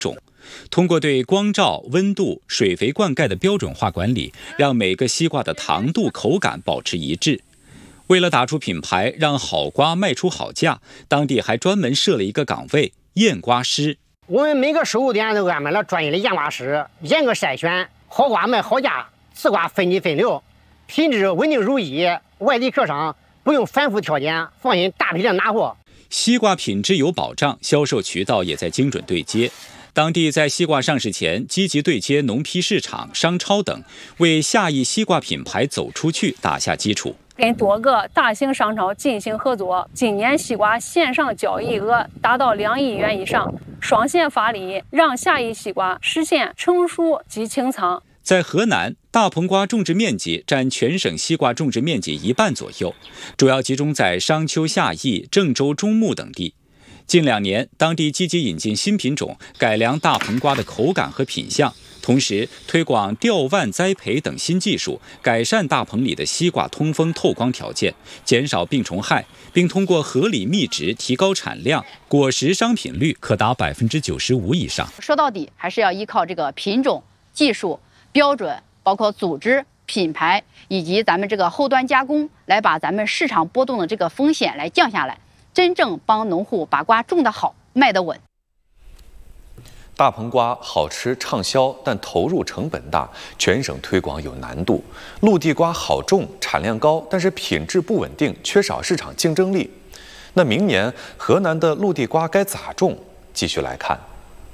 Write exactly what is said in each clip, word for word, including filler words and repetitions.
种。通过对光照、温度、水肥灌溉的标准化管理，让每个西瓜的糖度、口感保持一致。为了打出品牌，让好瓜卖出好价，当地还专门设了一个岗位——验瓜师。 我们每个收购点都安排了专业的验瓜师，严格筛选好瓜卖好价，次瓜分级分流，品质稳定如一，外地客商不用反复挑拣，放心大批量拿货。 西瓜品质有保障，销售渠道也在精准对接。当地在西瓜上市前积极对接农批市场、商超等，为下一西瓜品牌走出去打下基础。 跟多个大型商超进行合作，今年西瓜线上交易额达到两亿元以上，双线发力，让下一西瓜实现成熟及清仓。 在河南，大棚瓜种植面积占全省西瓜种植面积一半左右，主要集中在商丘、夏邑、郑州、中牟等地。近两年，当地积极引进新品种，改良大棚瓜的口感和品相，同时推广吊腕栽培等新技术，改善大棚里的西瓜通风透光条件，减少病虫害，并通过合理密植提高产量，果实商品率可达百分之九十五以上。 说到底，还是要依靠这个品种、技术、标准，包括组织、品牌以及咱们这个后端加工，来把咱们市场波动的这个风险来降下来。真正帮农户把瓜种得好，卖得稳。 大棚瓜好吃畅销，但投入成本大，全省推广有难度。陆地瓜好种，产量高，但是品质不稳定，缺少市场竞争力。那明年河南的陆地瓜该咋种？继续来看。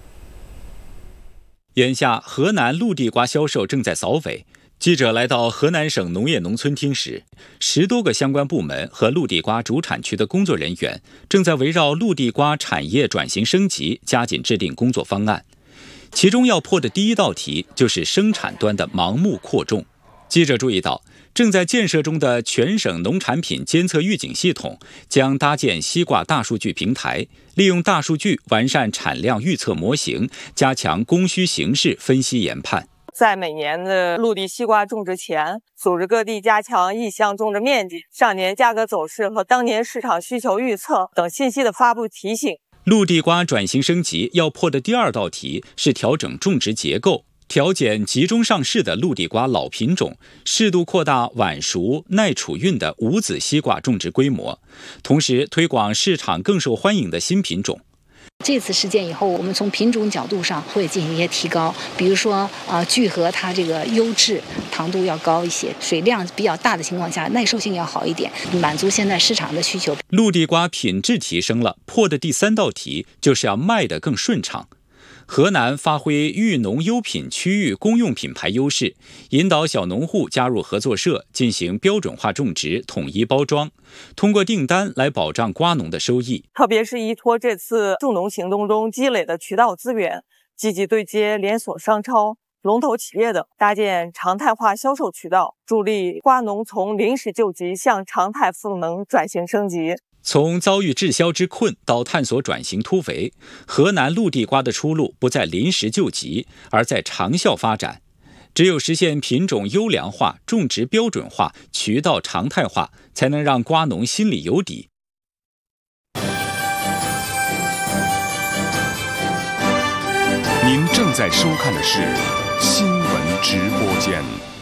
眼下，河南陆地瓜销售正在扫尾。记者来到河南省农业农村厅时，十多个相关部门和陆地瓜主产区的工作人员正在围绕陆地瓜产业转型升级加紧制定工作方案。其中要破的第一道题就是生产端的盲目扩种。记者注意到，正在建设中的全省农产品监测预警系统将搭建西瓜大数据平台，利用大数据完善产量预测模型，加强供需形势分析研判。 在每年的陆地西瓜种植前，组织各地加强意向种植面积、上年价格走势和当年市场需求预测等信息的发布提醒。 陆地瓜转型升级要破的第二道题是调整种植结构，调减集中上市的陆地瓜老品种，适度扩大晚熟、耐储运的无籽西瓜种植规模，同时推广市场更受欢迎的新品种。 这次事件以后，我们从品种角度上会进行一些提高，比如说，呃，聚合它这个优质，糖度要高一些，水量比较大的情况下，耐受性要好一点，满足现在市场的需求。 陆地瓜品质提升了，破的第三道题就是要卖得更顺畅。河南发挥育农优品区域公用品牌优势，引导小农户加入合作社，进行标准化种植、统一包装，通过订单来保障瓜农的收益。 特别是依托这次助农行动中积累的渠道资源，积极对接连锁商超、龙头企业等，搭建常态化销售渠道，助力瓜农从临时救急向常态赋能转型升级。 从遭遇滞销之困到探索转型突围，河南陆地瓜的出路不在临时救急，而在长效发展。只有实现品种优良化、种植标准化、渠道常态化，才能让瓜农心里有底。 您正在收看的是新闻直播间。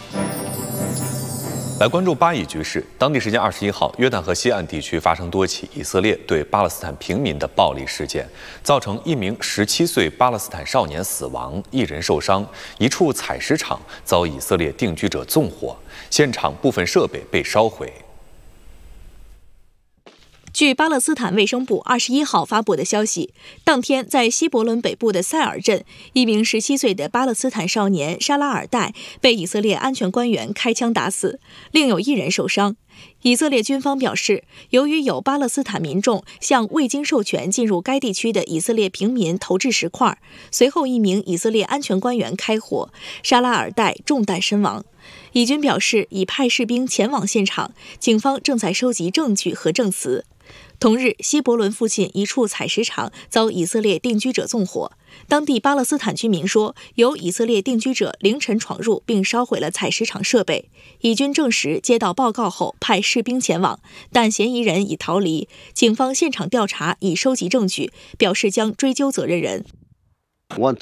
来关注巴以局势。当地时间二十一号，约旦河西岸地区发生多起以色列对巴勒斯坦平民的暴力事件，造成一名十七岁巴勒斯坦少年死亡，一人受伤。一处采石场遭以色列定居者纵火，现场部分设备被烧毁。 据巴勒斯坦卫生部二十一号发布的消息，当天在西伯伦北部的塞尔镇，一名十七岁的巴勒斯坦少年沙拉尔代被以色列安全官员开枪打死，另有一人受伤。以色列军方表示，由于有巴勒斯坦民众向未经授权进入该地区的以色列平民投掷石块，随后一名以色列安全官员开火，沙拉尔代中弹身亡。以军表示已派士兵前往现场，警方正在收集证据和证词。同日，西伯伦附近一处采石场遭以色列定居者纵火。当地巴勒斯坦居民说，有以色列定居者凌晨闯入并烧毁了采石场设备。以军证实接到报告后派士兵前往，但嫌疑人已逃离。警方现场调查已收集证据，表示将追究责任人。 One